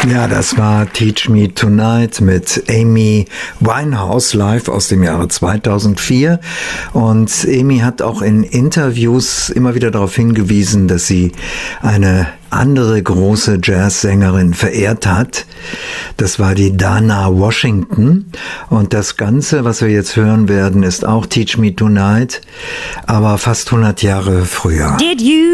Ja, das war Teach Me Tonight mit Amy Winehouse live aus dem Jahre 2004. Und Amy hat auch in Interviews immer wieder darauf hingewiesen, dass sie eine andere große Jazzsängerin verehrt hat. Das war die Dana Washington. Und das Ganze, was wir jetzt hören werden, ist auch Teach Me Tonight, aber fast 100 Jahre früher. Did you